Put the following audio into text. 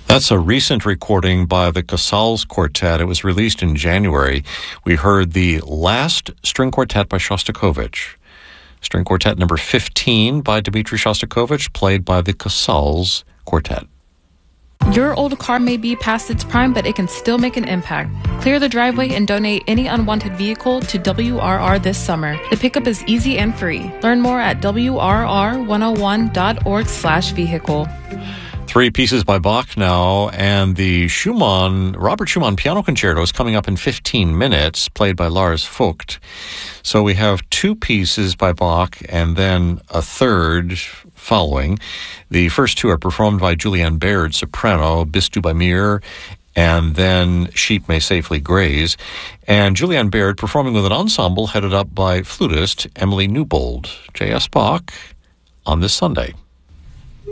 That's a recent recording by the Casals Quartet. It was released in January. We heard the last string quartet by Shostakovich. String quartet number 15 by Dmitri Shostakovich, played by the Casals Quartet. Your old car may be past its prime, but it can still make an impact. Clear the driveway and donate any unwanted vehicle to WRR this summer. The pickup is easy and free. Learn more at wrr101.org/vehicle. Three pieces by Bach now, and the Robert Schumann Piano Concerto is coming up in 15 minutes, played by Lars Vogt. So we have two pieces by Bach and then a third following. The first two are performed by Julianne Baird, soprano, Bist du bei mir, and then Sheep May Safely Graze. And Julianne Baird performing with an ensemble headed up by flutist Emily Newbold. J.S. Bach on this Sunday.